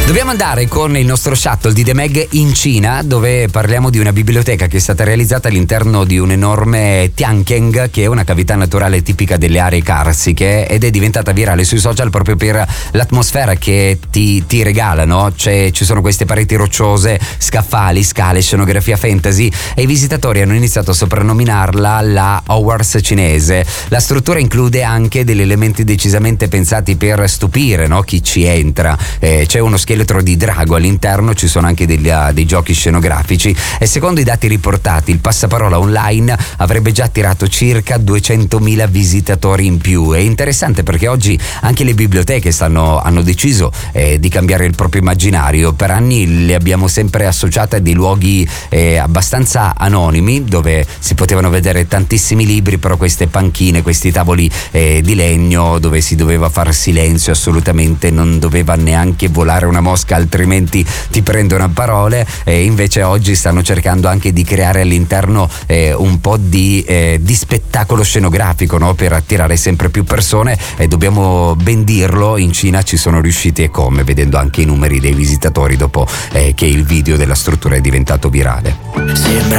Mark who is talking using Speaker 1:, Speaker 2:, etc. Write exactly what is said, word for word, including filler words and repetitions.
Speaker 1: Dobbiamo andare con il nostro shuttle di The Meg in Cina, dove parliamo di una biblioteca che è stata realizzata all'interno di un enorme Tiankeng, che è una cavità naturale tipica delle aree carsiche, ed è diventata virale sui social proprio per l'atmosfera che ti, ti regala, no? C'è, ci sono queste pareti rocciose, scaffali, scale, scenografia fantasy, e i visitatori hanno iniziato a soprannominarla la Hogwarts cinese. La struttura include anche degli elementi decisamente pensati per stupire, no? Chi ci entra. Eh, c'è uno scheletro di drago all'interno, ci sono anche degli, uh, dei giochi scenografici, e secondo i dati riportati il passaparola online avrebbe già attirato circa duecentomila visitatori in più. È interessante perché oggi anche le biblioteche stanno, hanno deciso eh, di cambiare il proprio immaginario. Per anni le abbiamo sempre associate a dei luoghi eh, abbastanza anonimi, dove si potevano vedere tantissimi libri, però queste panchine, questi tavoli eh, di legno dove si doveva far silenzio assolutamente, non doveva neanche volare una mosca, altrimenti ti prendono a parole. E invece oggi stanno cercando anche di creare all'interno eh, un po' di, eh, di spettacolo scenografico, no? Per attirare sempre più persone, e dobbiamo ben dirlo, in Cina ci sono riusciti, e come, vedendo anche i numeri dei visitatori dopo eh, che il video della struttura è diventato virale.
Speaker 2: Sembra